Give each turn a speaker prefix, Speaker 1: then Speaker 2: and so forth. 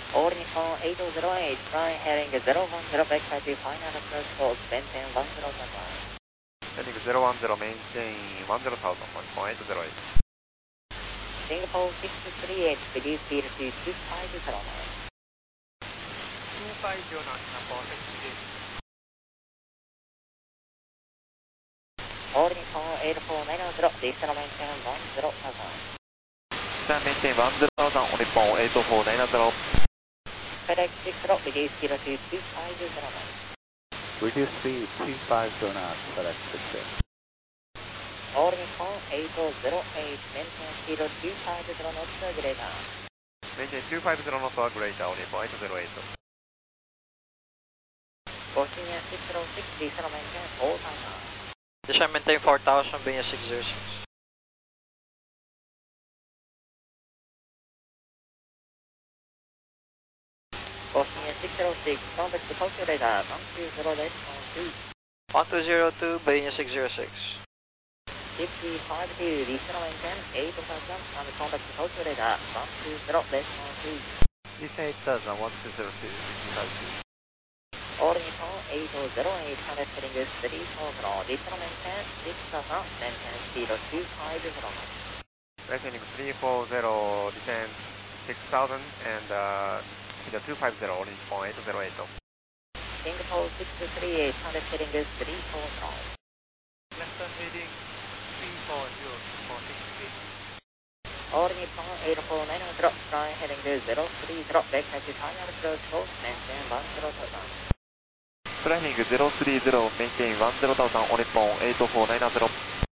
Speaker 1: All Nippon 808, fly heading 010, back to final approach for maintain 1010,
Speaker 2: Heading 010, maintain 10,000, Nippon 808.
Speaker 1: Singapore 638, reduce speed to 250 knots.
Speaker 3: 250 knots, Singapore 638.
Speaker 1: All Nippon 8490, descend maintain 10,000.
Speaker 2: Descend maintain 10,000, Nippon 8490.
Speaker 1: FedEx 60, reduce speed to 250 knots.
Speaker 4: Reduce speed 250 knots, FedEx 66.
Speaker 1: All Nippon 808, maintain speed 250 knots, greater.
Speaker 2: Maintain 250 knots or greater, Nippon 808.
Speaker 1: Oceania 606, descend maintain 4,000.
Speaker 3: Descend maintain 4,000, Benya 606.
Speaker 1: Oceania 606, contact the Tokyo radar 120.2.
Speaker 3: 1202, Benya 606.
Speaker 1: 5052, descend maintain 8,000, and contact the Tokyo radar 120.2.
Speaker 2: Descend 8,000, 1202, 55.
Speaker 1: All Nippon 808, contact heading 340, descend maintain 6,000, maintain speed 250 knots.
Speaker 2: Heading 340, descend 6,000 and speed 250, Nippon 808.
Speaker 1: Singapore 638, contact heading 340.
Speaker 3: Left turn heading 340, Singapore 638.
Speaker 1: All Nippon 8490, fly heading 030, back to final approach course, maintain 10,000.
Speaker 2: Flying 030, maintain 10,000, Nippon 8490.